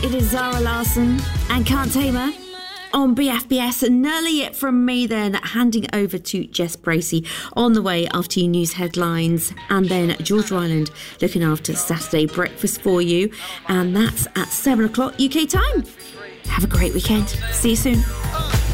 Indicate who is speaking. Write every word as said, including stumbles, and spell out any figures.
Speaker 1: It is Zara Larsson and Can't Tame Her on B F B S. And nearly it from me then, handing over to Jess Bracey on the way after your news headlines, and then George Ryland looking after Saturday breakfast for you, and that's at seven o'clock U K time. Have a great weekend. See you soon.